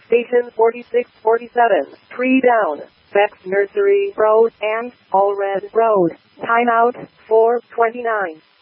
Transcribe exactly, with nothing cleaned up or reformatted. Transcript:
Station forty-six forty-seven, three down. Bex Nursery Road and Allred Road. Timeout, four twenty-nine.